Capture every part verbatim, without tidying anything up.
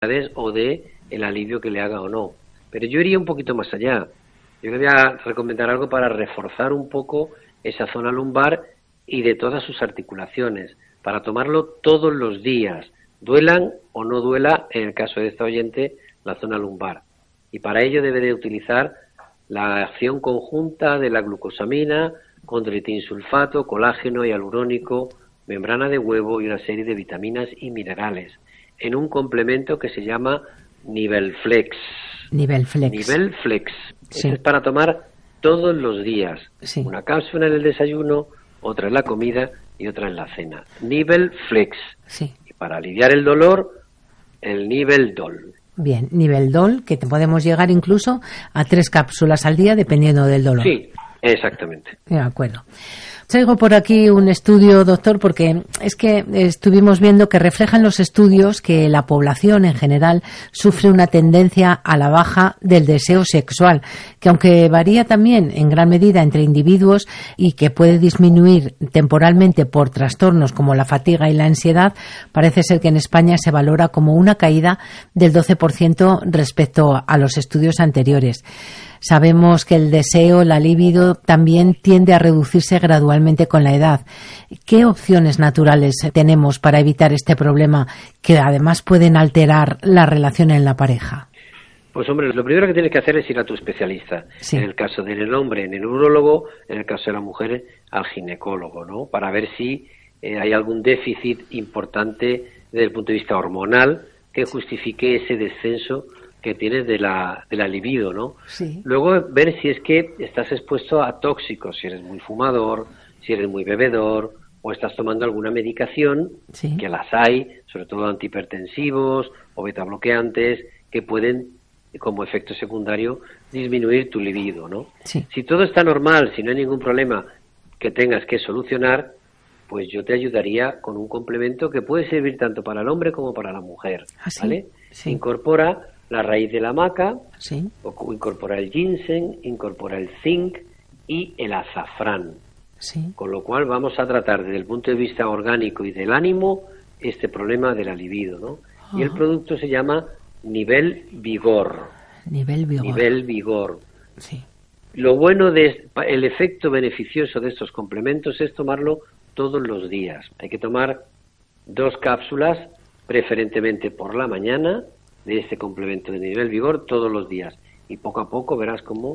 o de el alivio que le haga o no. Pero yo iría un poquito más allá. Yo le voy a recomendar algo para reforzar un poco esa zona lumbar y de todas sus articulaciones, para tomarlo todos los días, duelan o no duela, en el caso de esta oyente, la zona lumbar. Y para ello debe de utilizar la acción conjunta de la glucosamina, condroitinsulfato, colágeno hialurónico, membrana de huevo y una serie de vitaminas y minerales, en un complemento que se llama Nivel Flex. Nivel Flex. Nivel Flex. Sí. Es para tomar todos los días. Sí. Una cápsula en el desayuno, otra en la comida y otra en la cena. Nivel Flex. Sí. Y para aliviar el dolor, el Nivel Dol. Bien, Nivel Dol, que te podemos llegar incluso a tres cápsulas al día dependiendo del dolor. Sí, exactamente. De acuerdo. Traigo por aquí un estudio, doctor, porque es que estuvimos viendo que reflejan los estudios que la población en general sufre una tendencia a la baja del deseo sexual, que aunque varía también en gran medida entre individuos y que puede disminuir temporalmente por trastornos como la fatiga y la ansiedad, parece ser que en España se valora como una caída del doce por ciento respecto a los estudios anteriores. Sabemos que el deseo, la libido, también tiende a reducirse gradualmente con la edad. ¿Qué opciones naturales tenemos para evitar este problema que además pueden alterar la relación en la pareja? Pues hombre, lo primero que tienes que hacer es ir a tu especialista. Sí. En el caso del hombre, en el urólogo, en el caso de la mujer, al ginecólogo, ¿no? Para ver si eh, hay algún déficit importante desde el punto de vista hormonal que justifique ese descenso que tienes de la, de la libido, ¿no? Sí. Luego ver si es que estás expuesto a tóxicos, si eres muy fumador, si eres muy bebedor, o estás tomando alguna medicación, sí, que las hay, sobre todo antihipertensivos o betabloqueantes, que pueden, como efecto secundario, disminuir tu libido, ¿no? Sí. Si todo está normal, si no hay ningún problema que tengas que solucionar, pues yo te ayudaría con un complemento que puede servir tanto para el hombre como para la mujer, ¿Ah, sí? ¿vale? Sí. Incorpora la raíz de la maca, sí, o incorpora el ginseng, incorpora el zinc y el azafrán. Sí. Con lo cual vamos a tratar desde el punto de vista orgánico y del ánimo este problema de la libido, ¿no? Uh-huh. Y el producto se llama Nivel Vigor. Nivel Vigor. Nivel Vigor. Sí. Lo bueno de el efecto beneficioso de estos complementos es tomarlo todos los días. Hay que tomar dos cápsulas, preferentemente por la mañana, de este complemento de Nivel Vigor todos los días. Y poco a poco verás cómo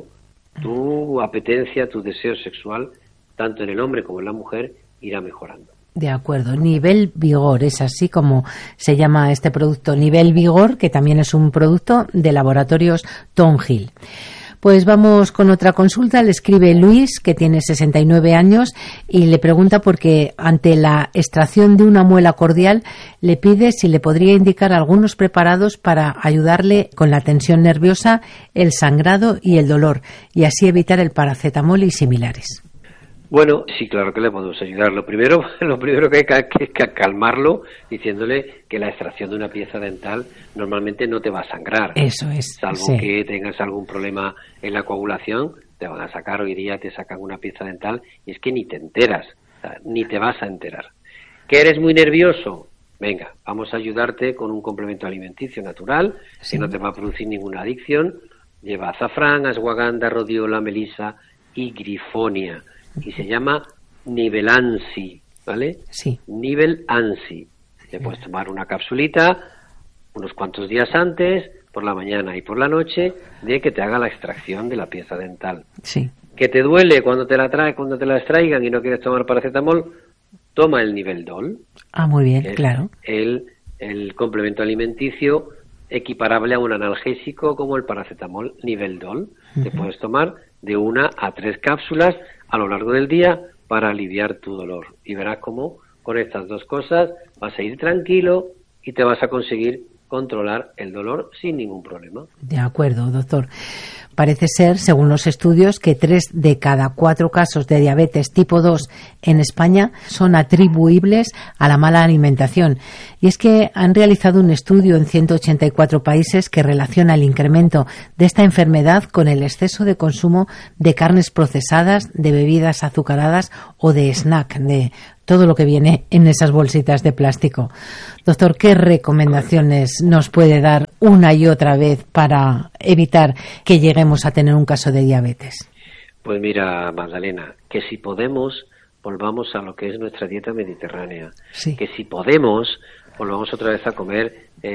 tu apetencia, tu deseo sexual, tanto en el hombre como en la mujer, irá mejorando. De acuerdo, Nivel Vigor, es así como se llama este producto, Nivel Vigor, que también es un producto de laboratorios Thornhill. Pues vamos con otra consulta. Le escribe Luis, que tiene sesenta y nueve años, y le pregunta porque ante la extracción de una muela cordial le pide si le podría indicar algunos preparados para ayudarle con la tensión nerviosa, el sangrado y el dolor, y así evitar el paracetamol y similares. Bueno, sí, claro que le podemos ayudar. Lo primero, lo primero que hay que, es que calmarlo diciéndole que la extracción de una pieza dental normalmente no te va a sangrar. Eso es. Salvo sí. que tengas algún problema en la coagulación, te van a sacar, hoy día te sacan una pieza dental y es que ni te enteras, o sea, ni te vas a enterar. ¿Que eres muy nervioso? Venga, vamos a ayudarte con un complemento alimenticio natural, sí, que no te va a producir ninguna adicción. Lleva azafrán, ashwagandha, rodiola, melisa y grifonia. Y se llama Nivel Ansi, ¿vale? Sí. Nivel Ansi. Te puedes tomar una capsulita unos cuantos días antes, por la mañana y por la noche, de que te haga la extracción de la pieza dental. Sí. ¿Que te duele cuando te la trae, cuando te la extraigan y no quieres tomar paracetamol? Toma el Nivel Dol. Ah, muy bien, claro. El, el complemento alimenticio equiparable a un analgésico como el paracetamol Nivel Dol. Uh-huh. Te puedes tomar de una a tres cápsulas a lo largo del día para aliviar tu dolor. Y verás cómo con estas dos cosas vas a ir tranquilo y te vas a conseguir controlar el dolor sin ningún problema. De acuerdo, doctor. Parece ser, según los estudios, que tres de cada cuatro casos de diabetes tipo dos en España son atribuibles a la mala alimentación. Y es que han realizado un estudio en ciento ochenta y cuatro países que relaciona el incremento de esta enfermedad con el exceso de consumo de carnes procesadas, de bebidas azucaradas o de snack, de todo lo que viene en esas bolsitas de plástico. Doctor, ¿qué recomendaciones nos puede dar una y otra vez para evitar que lleguemos a tener un caso de diabetes? Pues mira, Magdalena, que si podemos, volvamos a lo que es nuestra dieta mediterránea. Sí. Que si podemos, volvamos otra vez a comer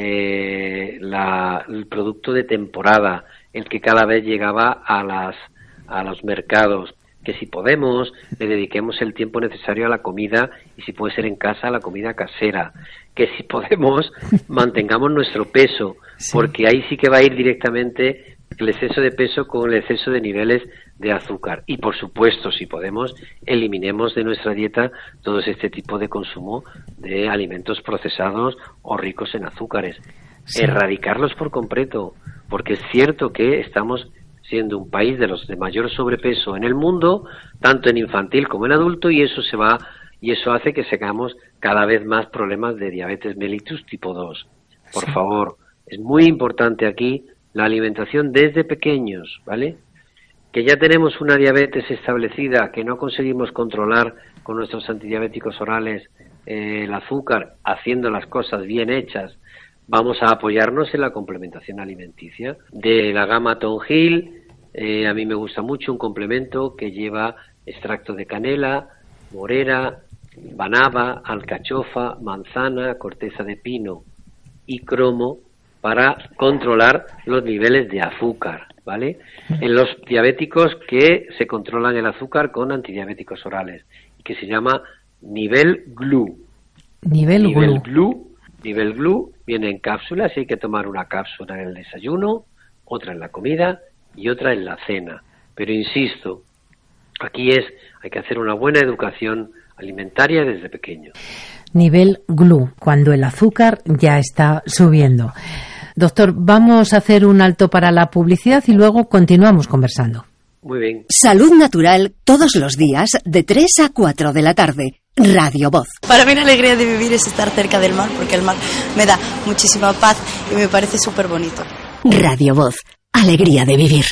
eh, la, el producto de temporada, el que cada vez llegaba a las a los mercados. Que si podemos, le dediquemos el tiempo necesario a la comida y si puede ser en casa, a la comida casera. Que si podemos, mantengamos nuestro peso, sí. Porque ahí sí que va a ir directamente el exceso de peso con el exceso de niveles de azúcar. Y por supuesto, si podemos, eliminemos de nuestra dieta todo este tipo de consumo de alimentos procesados o ricos en azúcares. Sí. Erradicarlos por completo, porque es cierto que estamos siendo un país de los de mayor sobrepeso en el mundo, tanto en infantil como en adulto, y eso se va y eso hace que tengamos cada vez más problemas de diabetes mellitus tipo dos. Por sí. favor, es muy importante aquí la alimentación desde pequeños, ¿vale? Que ya tenemos una diabetes establecida, que no conseguimos controlar con nuestros antidiabéticos orales eh, el azúcar, haciendo las cosas bien hechas. Vamos a apoyarnos en la complementación alimenticia de la gama Tonghil. Eh, a mí me gusta mucho un complemento que lleva extracto de canela, morera, banaba, alcachofa, manzana, corteza de pino y cromo para controlar los niveles de azúcar, ¿vale? En los diabéticos que se controlan el azúcar con antidiabéticos orales, que se llama nivel GLU. Nivel, nivel GLU. GLU. Nivel GLU viene en cápsulas y hay que tomar una cápsula en el desayuno, otra en la comida y otra en la cena. Pero insisto, aquí es hay que hacer una buena educación alimentaria desde pequeño. Nivel GLU, cuando el azúcar ya está subiendo. Doctor, vamos a hacer un alto para la publicidad y luego continuamos conversando. Muy bien. Salud Natural todos los días de tres a cuatro de la tarde. Radio Voz. Para mí la alegría de vivir es estar cerca del mar, porque el mar me da muchísima paz y me parece súper bonito. Radio Voz. Alegría de vivir.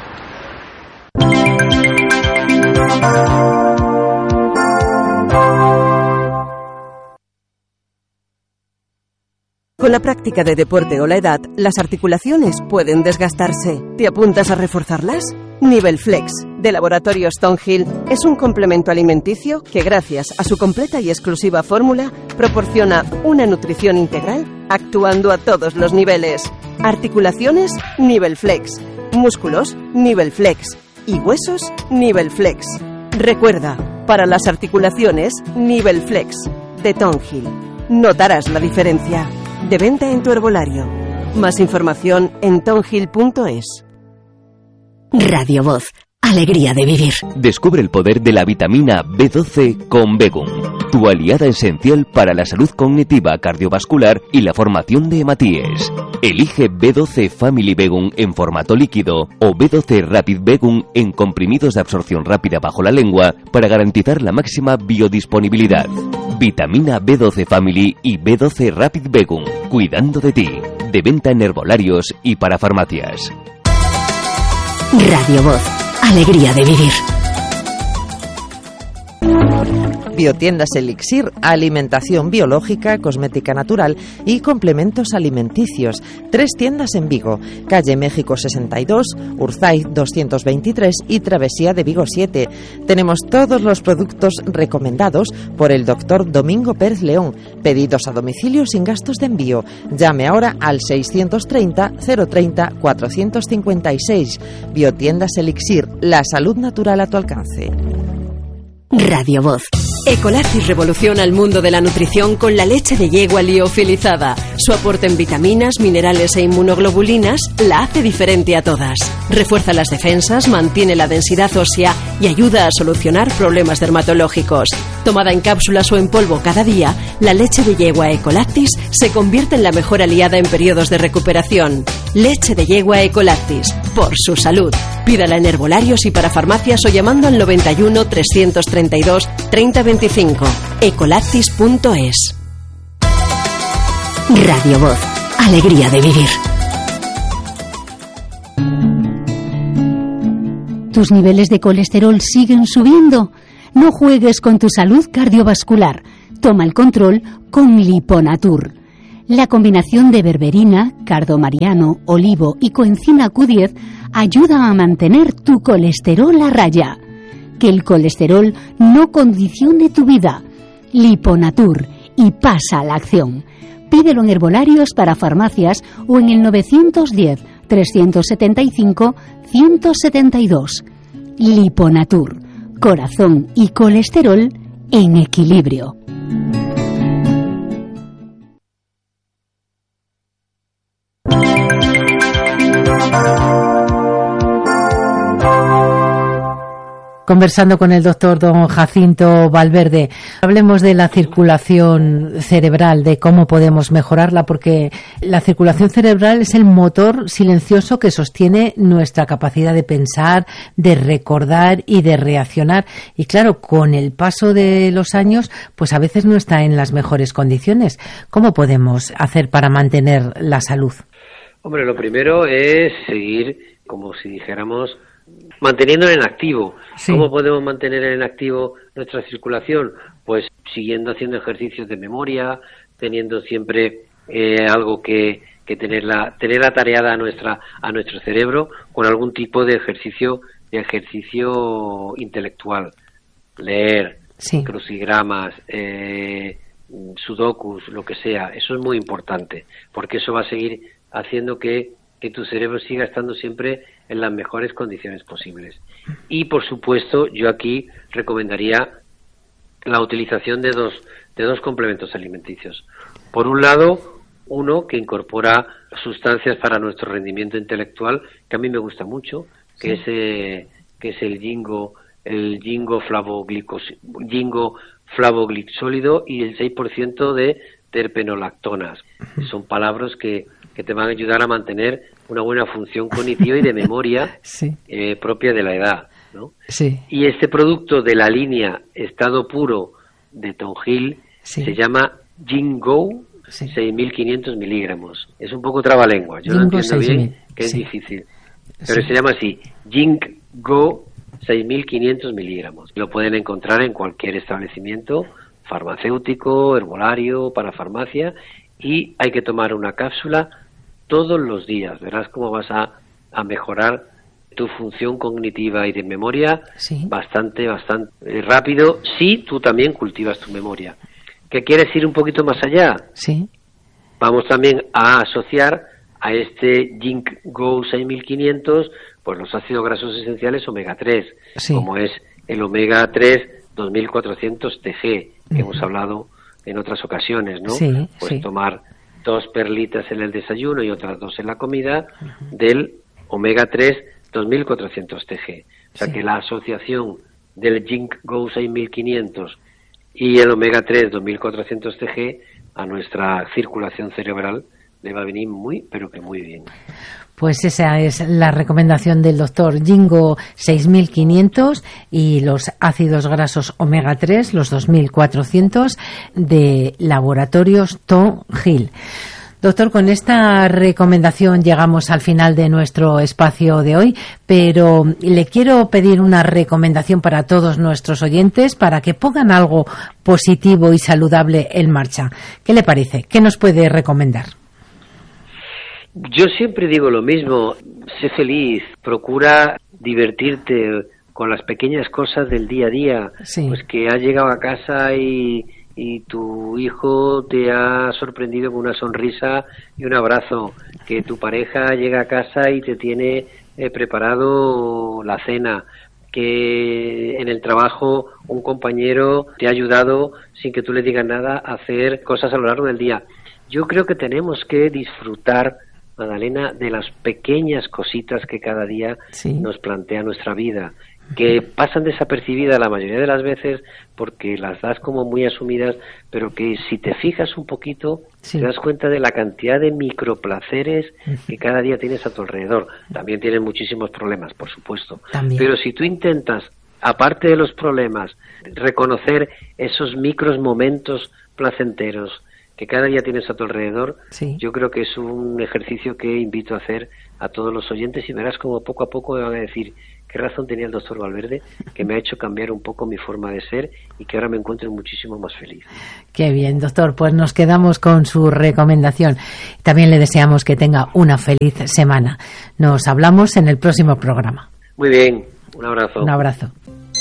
Con la práctica de deporte o la edad, las articulaciones pueden desgastarse. ¿Te apuntas a reforzarlas? Nivel Flex, de Laboratorios Tonghil, es un complemento alimenticio que, gracias a su completa y exclusiva fórmula, proporciona una nutrición integral, actuando a todos los niveles. Articulaciones, Nivel Flex. Músculos, Nivel Flex. Y huesos, Nivel Flex. Recuerda, para las articulaciones, Nivel Flex, de Tonghil. Notarás la diferencia. De venta en tu herbolario. Más información en tonghil punto es. Radio Voz. Alegría de vivir. Descubre el poder de la vitamina B doce con Begum, tu aliada esencial para la salud cognitiva, cardiovascular y la formación de hematíes. Elige B doce Family Begum en formato líquido o B doce Rapid Begum en comprimidos de absorción rápida bajo la lengua para garantizar la máxima biodisponibilidad. Vitamina B doce Family y B doce Rapid Begum, cuidando de ti. De venta en herbolarios y para farmacias. Radio Voz. Alegría de vivir. Biotiendas Elixir, alimentación biológica, cosmética natural y complementos alimenticios. Tres tiendas en Vigo, calle México sesenta y dos, Urzaiz doscientos veintitrés y Travesía de Vigo siete. Tenemos todos los productos recomendados por el doctor Domingo Pérez León. Pedidos a domicilio sin gastos de envío. Llame ahora al seiscientos treinta, cero treinta, cuatrocientos cincuenta y seis. Biotiendas Elixir, la salud natural a tu alcance. Radio Voz. Ecolactis revoluciona el mundo de la nutrición con la leche de yegua liofilizada. Su aporte en vitaminas, minerales e inmunoglobulinas la hace diferente a todas. Refuerza las defensas, mantiene la densidad ósea y ayuda a solucionar problemas dermatológicos. Tomada en cápsulas o en polvo cada día, la leche de yegua Ecolactis se convierte en la mejor aliada en periodos de recuperación. Leche de yegua Ecolactis, por su salud. Pídala en herbolarios y para farmacias o llamando al noventa y uno, trescientos treinta y dos, treinta veinticinco. ecolactis punto es. Radio Voz. Alegría de vivir. ¿Tus niveles de colesterol siguen subiendo? No juegues con tu salud cardiovascular. Toma el control con Liponatur. La combinación de berberina, cardomariano, olivo y coenzima Q diez ayuda a mantener tu colesterol a raya. Que el colesterol no condicione tu vida. Liponatur, y pasa a la acción. Pídelo en herbolarios para farmacias o en el nueve uno cero, tres siete cinco, uno siete dos. Liponatur, corazón y colesterol en equilibrio. Conversando con el doctor don Jacinto Valverde, hablemos de la circulación cerebral, de cómo podemos mejorarla, porque la circulación cerebral es el motor silencioso que sostiene nuestra capacidad de pensar, de recordar y de reaccionar. Y claro, con el paso de los años, pues a veces no está en las mejores condiciones. ¿Cómo podemos hacer para mantener la salud? Hombre, lo primero es seguir, como si dijéramos, manteniendo en activo. Sí. ¿Cómo podemos mantener en activo nuestra circulación? Pues siguiendo haciendo ejercicios de memoria, teniendo siempre eh, algo que, que tener la tener atareada a nuestra a nuestro cerebro con algún tipo de ejercicio de ejercicio intelectual, leer, sí. crucigramas, eh, sudokus, lo que sea. Eso es muy importante, porque eso va a seguir haciendo que que tu cerebro siga estando siempre en las mejores condiciones posibles. Y, por supuesto, yo aquí recomendaría la utilización de dos, de dos complementos alimenticios. Por un lado, uno que incorpora sustancias para nuestro rendimiento intelectual, que a mí me gusta mucho, que sí. es eh, que es el Ginkgo, el Ginkgo flavoglicos, Ginkgo flavoglixólido y el seis por ciento de terpenolactonas. Uh-huh. Son palabras que que te van a ayudar a mantener una buena función cognitiva y de memoria sí. eh, propia de la edad, ¿no? Sí. Y este producto de la línea estado puro de Tonjil sí. se llama Ginkgo sí. seis mil quinientos miligramos. Es un poco trabalengua, yo Ginkgo no entiendo bien, que es sí. difícil, pero sí. se llama así, Ginkgo seis mil quinientos miligramos. Lo pueden encontrar en cualquier establecimiento farmacéutico, herbolario, para farmacia, y hay que tomar una cápsula todos los días. Verás cómo vas a, a mejorar tu función cognitiva y de memoria sí. bastante, bastante rápido, si tú también cultivas tu memoria. ¿Qué quieres ir un poquito más allá? Sí. Vamos también a asociar a este Ginkgo seis mil quinientos pues los ácidos grasos esenciales omega tres, sí. como es el omega tres dos mil cuatrocientos T G, que uh-huh. hemos hablado en otras ocasiones, ¿no? Sí, pues sí. tomar dos perlitas en el desayuno y otras dos en la comida uh-huh. del omega tres dos mil cuatrocientos T G. O sea sí. que la asociación del Ginkgo seis mil quinientos y el omega tres dos mil cuatrocientos T G a nuestra circulación cerebral le va a venir muy, pero que muy bien. Pues esa es la recomendación del doctor Ginkgo seis mil quinientos y los ácidos grasos omega tres, los dos mil cuatrocientos de Laboratorios Tonjil. Doctor, con esta recomendación llegamos al final de nuestro espacio de hoy, pero le quiero pedir una recomendación para todos nuestros oyentes para que pongan algo positivo y saludable en marcha. ¿Qué le parece? ¿Qué nos puede recomendar? Yo siempre digo lo mismo, sé feliz, procura divertirte con las pequeñas cosas del día a día, sí. pues que has llegado a casa y, y tu hijo te ha sorprendido con una sonrisa y un abrazo, que tu pareja llega a casa y te tiene eh, preparado la cena, que en el trabajo un compañero te ha ayudado sin que tú le digas nada a hacer cosas a lo largo del día. Yo creo que tenemos que disfrutar, Magdalena, de las pequeñas cositas que cada día sí. nos plantea nuestra vida, que pasan desapercibidas la mayoría de las veces porque las das como muy asumidas, pero que si te fijas un poquito sí. te das cuenta de la cantidad de microplaceres que cada día tienes a tu alrededor. También tienes muchísimos problemas, por supuesto, También. pero si tú intentas, aparte de los problemas, reconocer esos micros momentos placenteros que cada día tienes a tu alrededor, sí. Yo creo que es un ejercicio que invito a hacer a todos los oyentes y verás como poco a poco me van a decir qué razón tenía el doctor Valverde, que me ha hecho cambiar un poco mi forma de ser y que ahora me encuentro muchísimo más feliz. Qué bien, doctor, pues nos quedamos con su recomendación. También le deseamos que tenga una feliz semana. Nos hablamos en el próximo programa. Muy bien, un abrazo. Un abrazo.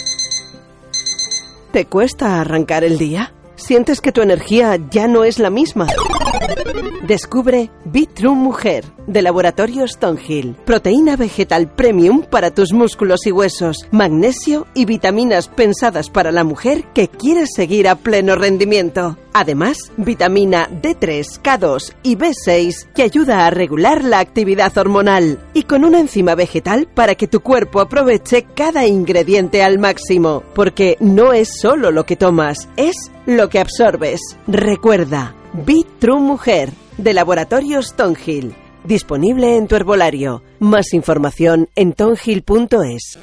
¿Te cuesta arrancar el día? ¿Sientes que tu energía ya no es la misma? Descubre Be True Mujer, de Laboratorio Stonehill. Proteína vegetal premium para tus músculos y huesos, magnesio y vitaminas pensadas para la mujer que quiere seguir a pleno rendimiento. Además, vitamina D tres, K dos y B seis que ayuda a regular la actividad hormonal. Y con una enzima vegetal para que tu cuerpo aproveche cada ingrediente al máximo. Porque no es solo lo que tomas, es lo que absorbes. Recuerda, Be True Mujer, de Laboratorio Stonehill. Disponible en tu herbolario. Más información en tonhill punto es.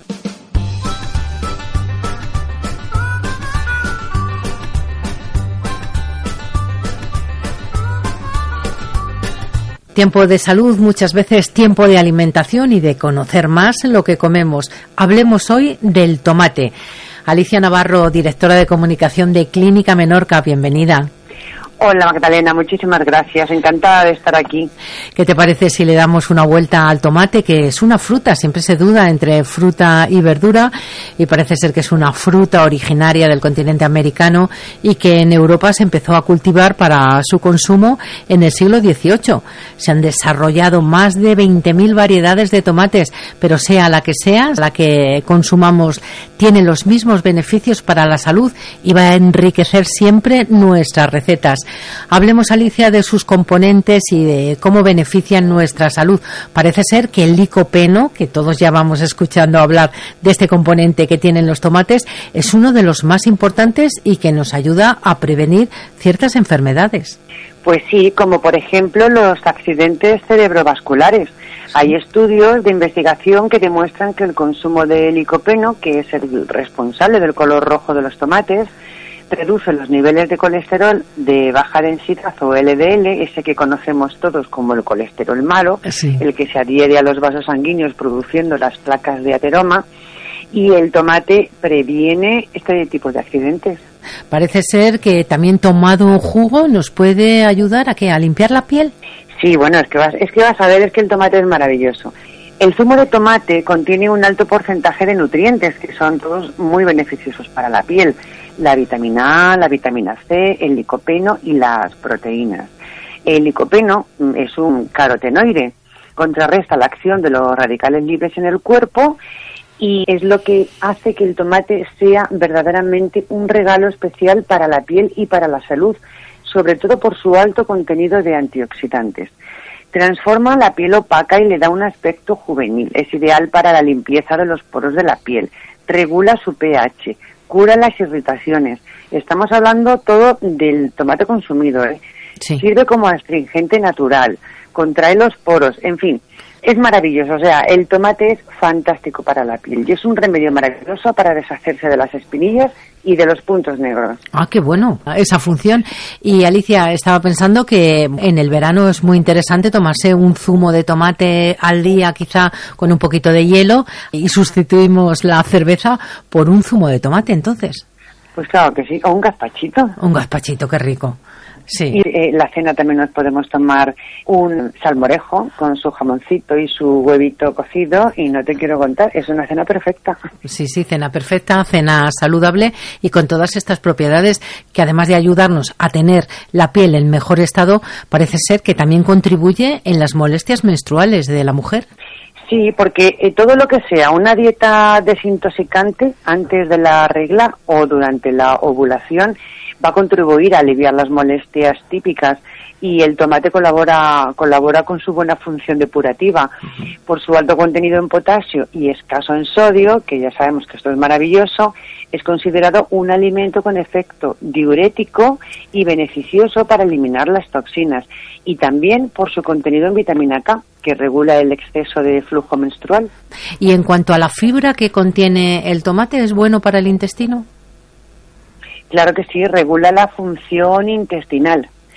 Tiempo de salud, muchas veces tiempo de alimentación y de conocer más lo que comemos. Hablemos hoy del tomate. Alicia Navarro, directora de comunicación de Clínica Menorca, bienvenida. Hola Magdalena, muchísimas gracias, encantada de estar aquí. ¿Qué te parece si le damos una vuelta al tomate, que es una fruta? Siempre se duda entre fruta y verdura y parece ser que es una fruta originaria del continente americano y que en Europa se empezó a cultivar para su consumo en el siglo dieciocho. Se han desarrollado más de veinte mil variedades de tomates, pero sea la que sea, la que consumamos tiene los mismos beneficios para la salud y va a enriquecer siempre nuestras recetas. Hablemos, Alicia, de sus componentes y de cómo benefician nuestra salud. Parece ser que el licopeno, que todos ya vamos escuchando hablar de este componente que tienen los tomates, es uno de los más importantes y que nos ayuda a prevenir ciertas enfermedades. Pues sí, como por ejemplo los accidentes cerebrovasculares. Hay estudios de investigación que demuestran que el consumo de licopeno, que es el responsable del color rojo de los tomates, reduce los niveles de colesterol de baja densidad o L D L, ese que conocemos todos como el colesterol malo, sí. El que se adhiere a los vasos sanguíneos produciendo las placas de ateroma, y el tomate previene este tipo de accidentes. Parece ser que también tomado un jugo nos puede ayudar a ¿qué? ¿A limpiar la piel? Sí, bueno, es que vas, es que vas a ver, es que el tomate es maravilloso. El zumo de tomate contiene un alto porcentaje de nutrientes que son todos muy beneficiosos para la piel. La vitamina A, la vitamina C, el licopeno y las proteínas. El licopeno es un carotenoide, contrarresta la acción de los radicales libres en el cuerpo y es lo que hace que el tomate sea verdaderamente un regalo especial para la piel y para la salud, sobre todo por su alto contenido de antioxidantes. Transforma la piel opaca y le da un aspecto juvenil. Es ideal para la limpieza de los poros de la piel. Regula su pH. Cura las irritaciones. Estamos hablando todo del tomate consumido, ¿eh? Sí. Sirve como astringente natural. Contrae los poros. En fin, es maravilloso. O sea, el tomate es fantástico para la piel. Y es un remedio maravilloso para deshacerse de las espinillas y de los puntos negros. Ah, qué bueno, esa función. Y Alicia, estaba pensando que en el verano es muy interesante tomarse un zumo de tomate al día, quizá con un poquito de hielo, y sustituimos la cerveza por un zumo de tomate, entonces. Pues claro que sí, o un gazpachito. Un gazpachito, qué rico. Sí. Y eh, la cena también nos podemos tomar un salmorejo con su jamoncito y su huevito cocido y no te quiero contar, es una cena perfecta. Sí, sí, cena perfecta, cena saludable y con todas estas propiedades que además de ayudarnos a tener la piel en mejor estado, parece ser que también contribuye en las molestias menstruales de la mujer. Sí, porque eh, todo lo que sea una dieta desintoxicante antes de la regla o durante la ovulación va a contribuir a aliviar las molestias típicas y el tomate colabora colabora con su buena función depurativa. Uh-huh. Por su alto contenido en potasio y escaso en sodio, que ya sabemos que esto es maravilloso, es considerado un alimento con efecto diurético y beneficioso para eliminar las toxinas y también por su contenido en vitamina K, que regula el exceso de flujo menstrual. Y en cuanto a la fibra que contiene el tomate, ¿es bueno para el intestino? Claro que sí, regula la función intestinal.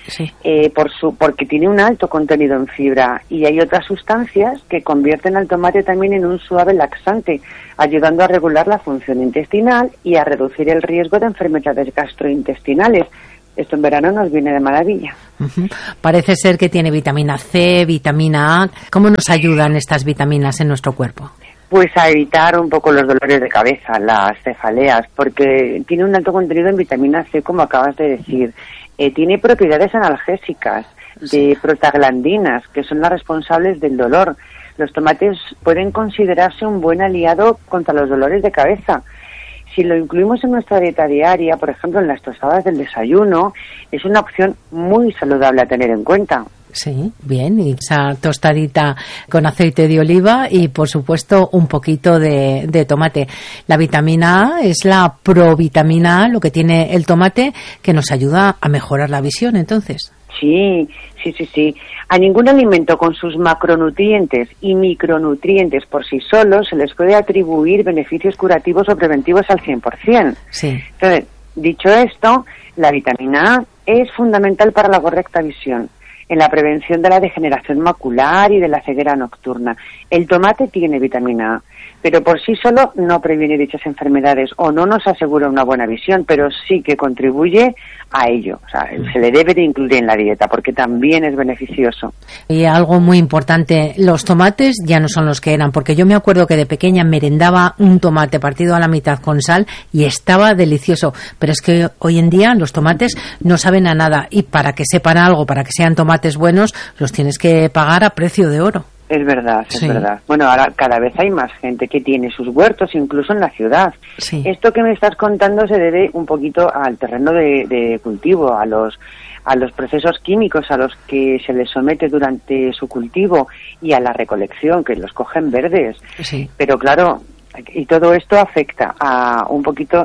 Sí. Eh, por su, porque tiene un alto contenido en fibra, y hay otras sustancias que convierten al tomate también en un suave laxante, ayudando a regular la función intestinal y a reducir el riesgo de enfermedades gastrointestinales. Esto en verano nos viene de maravilla. Uh-huh. Parece ser que tiene vitamina C, vitamina A. ¿Cómo nos ayudan estas vitaminas en nuestro cuerpo? Pues a evitar un poco los dolores de cabeza, las cefaleas, porque tiene un alto contenido en vitamina C, como acabas de decir. Eh, tiene propiedades analgésicas, de prostaglandinas, que son las responsables del dolor. Los tomates pueden considerarse un buen aliado contra los dolores de cabeza. Si lo incluimos en nuestra dieta diaria, por ejemplo en las tostadas del desayuno, es una opción muy saludable a tener en cuenta. Sí, bien, y esa tostadita con aceite de oliva y por supuesto un poquito de, de tomate. La vitamina A es la provitamina A, lo que tiene el tomate, que nos ayuda a mejorar la visión, entonces. Sí, sí, sí, sí. A ningún alimento con sus macronutrientes y micronutrientes por sí solos se les puede atribuir beneficios curativos o preventivos al cien por ciento. Sí. Entonces, dicho esto, la vitamina A es fundamental para la correcta visión, en la prevención de la degeneración macular y de la ceguera nocturna. El tomate tiene vitamina A, pero por sí solo no previene dichas enfermedades o no nos asegura una buena visión, pero sí que contribuye a ello. O sea, se le debe de incluir en la dieta porque también es beneficioso. Y algo muy importante, los tomates ya no son los que eran, porque yo me acuerdo que de pequeña merendaba un tomate partido a la mitad con sal y estaba delicioso, pero es que hoy en día los tomates no saben a nada, y para que sepan algo, para que sean tomates buenos, los tienes que pagar a precio de oro. Es verdad, es sí. verdad. Bueno, ahora cada vez hay más gente que tiene sus huertos, incluso en la ciudad. Sí. Esto que me estás contando se debe un poquito al terreno de, de cultivo, a los a los procesos químicos a los que se les somete durante su cultivo y a la recolección, que los cogen verdes. Sí. Pero claro, y todo esto afecta a un poquito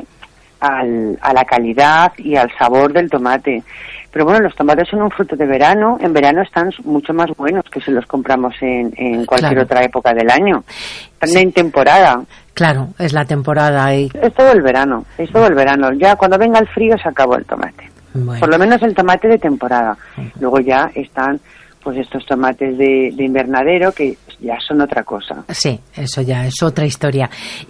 al, a la calidad y al sabor del tomate. Pero bueno, los tomates son un fruto de verano. En verano están mucho más buenos que si los compramos en, en cualquier claro. otra época del año. Están sí. en temporada. Claro, es la temporada. Y... Es todo el verano, es todo el verano. Ya cuando venga el frío se acabó el tomate. Bueno. Por lo menos el tomate de temporada. Uh-huh. Luego ya están pues estos tomates de, de invernadero que ya son otra cosa. Sí, eso ya es otra historia.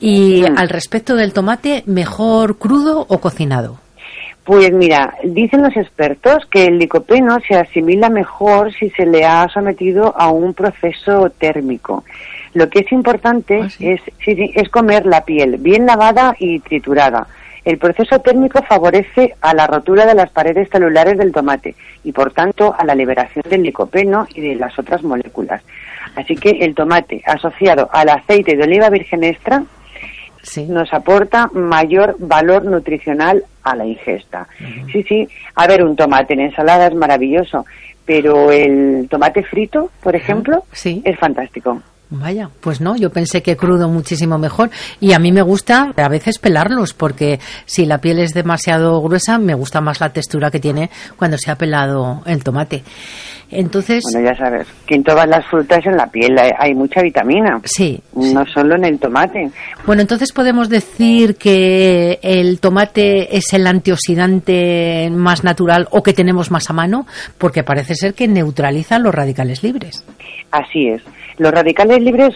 Y uh-huh. al respecto del tomate, ¿mejor crudo o cocinado? Pues mira, dicen los expertos que el licopeno se asimila mejor si se le ha sometido a un proceso térmico. Lo que es importante ¿Ah, sí? es, sí, sí, es comer la piel bien lavada y triturada. El proceso térmico favorece a la rotura de las paredes celulares del tomate y, por tanto, a la liberación del licopeno y de las otras moléculas. Así que el tomate asociado al aceite de oliva virgen extra sí. nos aporta mayor valor nutricional a la ingesta. Uh-huh. Sí, sí. A ver, un tomate en ensalada es maravilloso, pero el tomate frito, por ejemplo, uh-huh. sí. es fantástico. Vaya, pues no, yo pensé que crudo muchísimo mejor, y a mí me gusta a veces pelarlos, porque si la piel es demasiado gruesa me gusta más la textura que tiene cuando se ha pelado el tomate. Entonces, bueno, ya sabes que en todas las frutas en la piel hay, hay mucha vitamina. Sí, no sí. solo en el tomate. Bueno, entonces podemos decir que el tomate es el antioxidante más natural o que tenemos más a mano, porque parece ser que neutraliza los radicales libres. Así es. Los radicales libres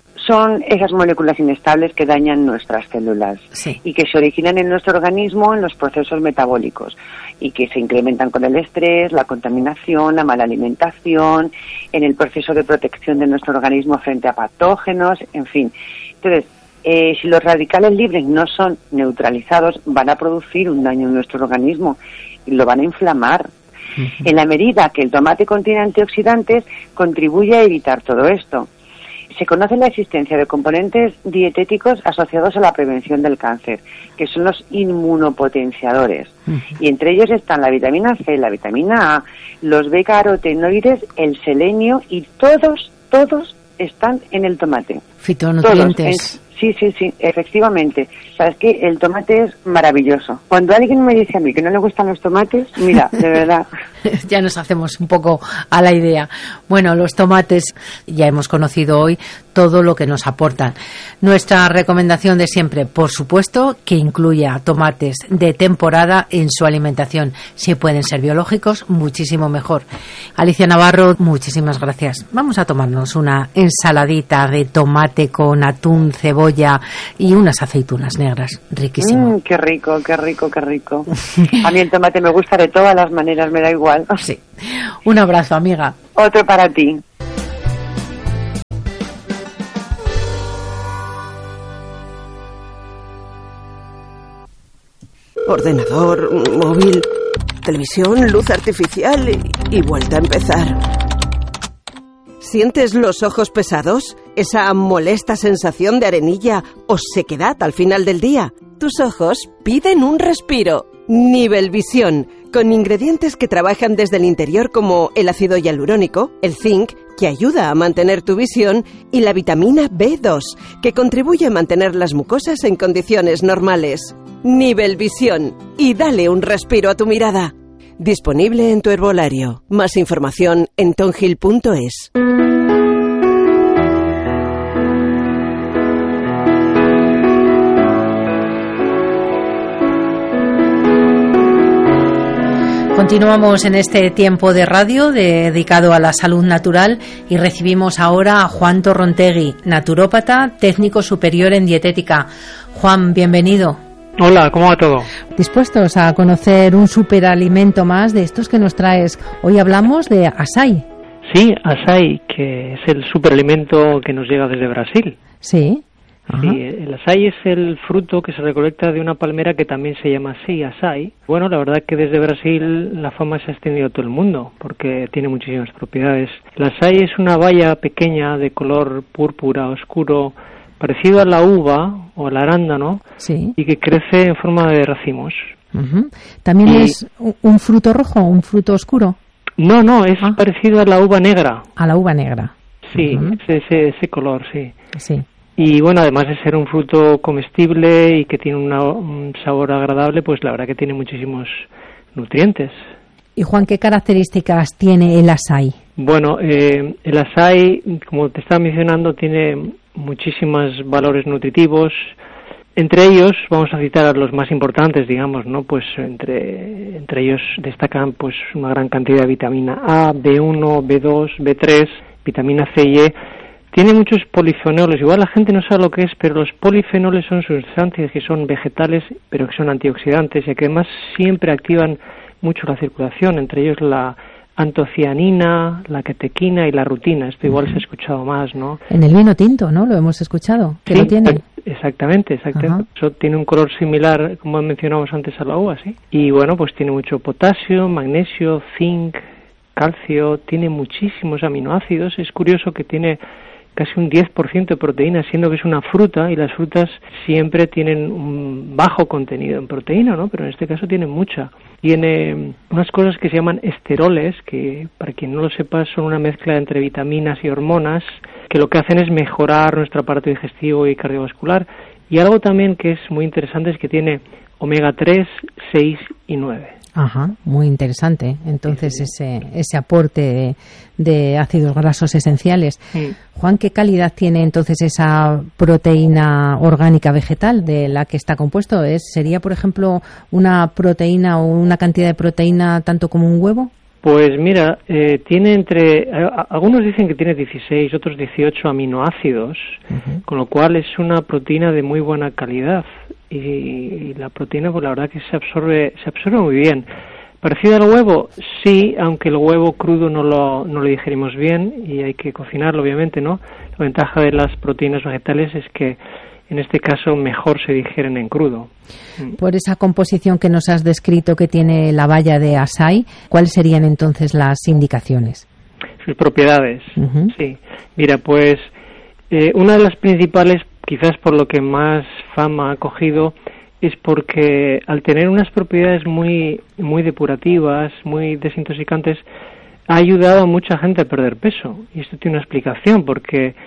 son esas moléculas inestables que dañan nuestras células sí. y que se originan en nuestro organismo en los procesos metabólicos y que se incrementan con el estrés, la contaminación, la mala alimentación, en el proceso de protección de nuestro organismo frente a patógenos, en fin. Entonces, eh, si los radicales libres no son neutralizados, van a producir un daño en nuestro organismo y lo van a inflamar. Uh-huh. En la medida que el tomate contiene antioxidantes, contribuye a evitar todo esto. Se conoce la existencia de componentes dietéticos asociados a la prevención del cáncer, que son los inmunopotenciadores. Uh-huh. Y entre ellos están la vitamina C, la vitamina A, los beta-carotenoides, el selenio, y todos, todos están en el tomate. Fitonutrientes. Todos, es, sí, sí, sí, efectivamente. Sabes que el tomate es maravilloso. Cuando alguien me dice a mí que no le gustan los tomates, mira, de verdad. Ya nos hacemos un poco a la idea. Bueno, los tomates ya hemos conocido hoy todo lo que nos aportan. Nuestra recomendación de siempre, por supuesto, que incluya tomates de temporada en su alimentación. Si pueden ser biológicos, muchísimo mejor. Alicia Navarro, muchísimas gracias. Vamos a tomarnos una ensaladita de tomate con atún, cebolla y unas aceitunas negras. Riquísimo. Mm, qué rico, qué rico, qué rico. A mí el tomate me gusta de todas las maneras, me da igual. Sí. Un abrazo, amiga. Otro para ti. Ordenador, móvil, televisión, luz artificial y, y vuelta a empezar. ¿Sientes los ojos pesados? ¿Esa molesta sensación de arenilla o sequedad al final del día? Tus ojos piden un respiro. Nivelvisión, con ingredientes que trabajan desde el interior como el ácido hialurónico, el zinc, que ayuda a mantener tu visión, y la vitamina B dos, que contribuye a mantener las mucosas en condiciones normales. Nivelvisión, y dale un respiro a tu mirada. Disponible en tu herbolario. Más información en tonhill punto es. Continuamos en este tiempo de radio dedicado a la salud natural y recibimos ahora a Juan Torrontegui, naturópata, técnico superior en dietética. Juan, bienvenido. Hola, ¿cómo va todo? Dispuestos a conocer un superalimento más de estos que nos traes. Hoy hablamos de açaí. Sí, açaí, que es el superalimento que nos llega desde Brasil. Sí. Ajá. Sí, el açaí es el fruto que se recolecta de una palmera que también se llama así, açaí. Bueno, la verdad es que desde Brasil la fama se ha extendido a todo el mundo porque tiene muchísimas propiedades. El açaí es una baya pequeña de color púrpura oscuro, parecido a la uva o al arándano, sí, y que crece en forma de racimos. Uh-huh. ¿También y... es un fruto rojo, un fruto oscuro? No, no, es ah. parecido a la uva negra. A la uva negra. Sí, uh-huh. ese, ese, ese color, sí. Sí. Y bueno, además de ser un fruto comestible y que tiene una, un sabor agradable, pues la verdad que tiene muchísimos nutrientes. Y Juan, ¿qué características tiene el açaí? Bueno, eh, el açaí, como te estaba mencionando, tiene muchísimos valores nutritivos. Entre ellos, vamos a citar a los más importantes, digamos, ¿no? Pues entre, entre ellos destacan pues una gran cantidad de vitamina A, B uno, B dos, B tres, vitamina C y E. Tiene muchos polifenoles, igual la gente no sabe lo que es, pero los polifenoles son sustancias que son vegetales, pero que son antioxidantes y que además siempre activan mucho la circulación, entre ellos la antocianina, la catequina y la rutina. Esto igual se ha escuchado más, ¿no? En el vino tinto, ¿no? Lo hemos escuchado, que sí, lo tiene. Exactamente, exactamente. Eso tiene un color similar, como mencionamos antes, a la uva, ¿sí? Y bueno, pues tiene mucho potasio, magnesio, zinc, calcio, tiene muchísimos aminoácidos. Es curioso que tiene casi un diez por ciento de proteína, siendo que es una fruta, y las frutas siempre tienen un bajo contenido en proteína, ¿no? Pero en este caso tiene mucha. Tiene unas cosas que se llaman esteroles, que para quien no lo sepa son una mezcla entre vitaminas y hormonas, que lo que hacen es mejorar nuestro aparato digestivo y cardiovascular. Y algo también que es muy interesante es que tiene omega tres, seis y nueve. Ajá, muy interesante. Entonces ese ese aporte de, de ácidos grasos esenciales. Sí. Juan, ¿qué calidad tiene entonces esa proteína orgánica vegetal de la que está compuesto? ¿Es, ¿Sería, por ejemplo, una proteína o una cantidad de proteína tanto como un huevo? Pues mira, eh, tiene entre... Eh, algunos dicen que tiene dieciséis, otros dieciocho aminoácidos, uh-huh. con lo cual es una proteína de muy buena calidad. Y, y la proteína, pues la verdad que se absorbe se absorbe muy bien. ¿Parecido al huevo? Sí, aunque el huevo crudo no lo, no lo digerimos bien y hay que cocinarlo, obviamente, ¿no? La ventaja de las proteínas vegetales es que en este caso mejor se digieren en crudo. Por esa composición que nos has descrito que tiene la baya de açaí, ¿cuáles serían entonces las indicaciones? Sus propiedades, uh-huh. sí. Mira, pues eh, una de las principales, quizás por lo que más fama ha cogido, es porque al tener unas propiedades muy, muy depurativas, muy desintoxicantes, ha ayudado a mucha gente a perder peso. Y esto tiene una explicación, porque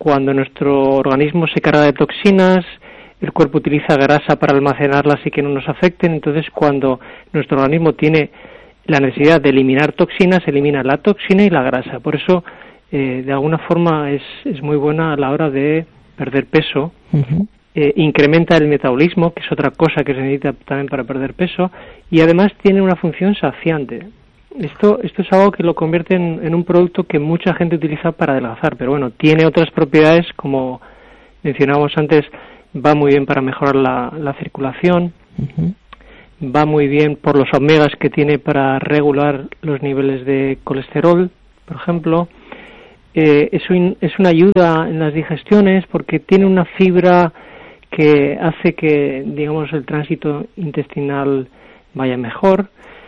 cuando nuestro organismo se carga de toxinas, el cuerpo utiliza grasa para almacenarlas y que no nos afecten. Entonces, cuando nuestro organismo tiene la necesidad de eliminar toxinas, elimina la toxina y la grasa. Por eso, eh, de alguna forma, es, es muy buena a la hora de perder peso. Uh-huh. Eh, incrementa el metabolismo, que es otra cosa que se necesita también para perder peso, y además tiene una función saciante. Esto, esto es algo que lo convierte en, en un producto que mucha gente utiliza para adelgazar, pero bueno, tiene otras propiedades, como mencionábamos antes, va muy bien para mejorar la, la circulación, uh-huh. va muy bien por los omegas que tiene para regular los niveles de colesterol, por ejemplo. Eh, es, un, es una ayuda en las digestiones porque tiene una fibra que hace que, digamos, el tránsito intestinal vaya mejor.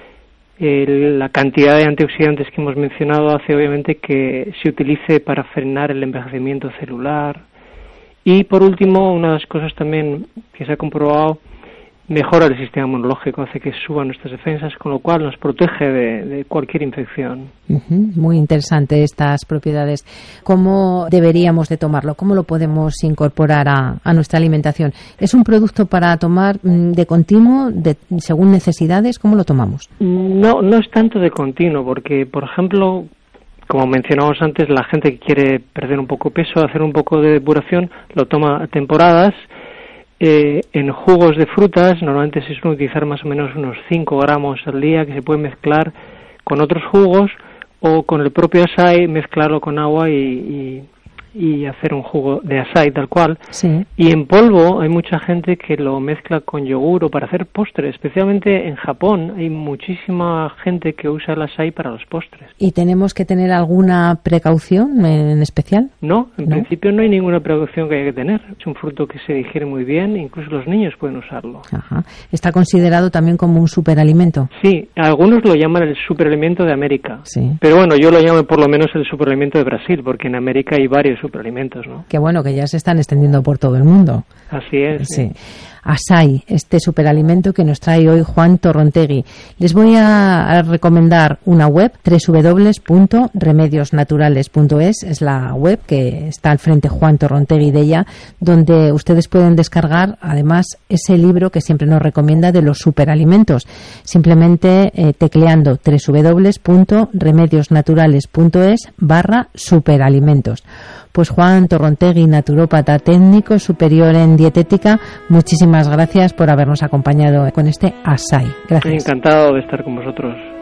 El, la cantidad de antioxidantes que hemos mencionado hace obviamente que se utilice para frenar el envejecimiento celular. Y por último, una de las cosas también que se ha comprobado, mejora el sistema inmunológico, hace que suban nuestras defensas, con lo cual nos protege de, de cualquier infección. Uh-huh. Muy interesante estas propiedades. ¿Cómo deberíamos de tomarlo? ¿Cómo lo podemos incorporar a, a nuestra alimentación? ¿Es un producto para tomar de continuo, de, según necesidades? ¿Cómo lo tomamos? No, no es tanto de continuo, porque, por ejemplo, como mencionamos antes, la gente que quiere perder un poco de peso, hacer un poco de depuración, lo toma a temporadas. Eh, en jugos de frutas normalmente se suele utilizar más o menos unos cinco gramos al día, que se puede mezclar con otros jugos o con el propio açaí, mezclarlo con agua y, y, y hacer un jugo de açaí tal cual. Sí. Y en polvo hay mucha gente que lo mezcla con yogur o para hacer postres, especialmente en Japón hay muchísima gente que usa el açaí para los postres. ¿Y tenemos que tener alguna precaución en especial? No, en ¿No? principio no hay ninguna precaución que haya que tener. Es un fruto que se digiere muy bien, incluso los niños pueden usarlo. Ajá. ¿Está considerado también como un superalimento? Sí, algunos lo llaman el superalimento de América. Sí. Pero bueno, yo lo llamo por lo menos el superalimento de Brasil, porque en América hay varios superalimentos, ¿no? Qué bueno, que ya se están extendiendo por todo el mundo. Así es. Sí. Açaí, este superalimento que nos trae hoy Juan Torrontegui. Les voy a recomendar una web, doble u doble u doble u punto remedios naturales punto es, es la web que está al frente Juan Torrontegui de ella, donde ustedes pueden descargar además ese libro que siempre nos recomienda de los superalimentos, simplemente eh, tecleando doble u doble u doble u punto remedios naturales punto es barra superalimentos. Pues Juan Torrontegui, naturópata técnico superior en dietética, muchísimas gracias por habernos acompañado con este açaí. Gracias. Encantado de estar con vosotros.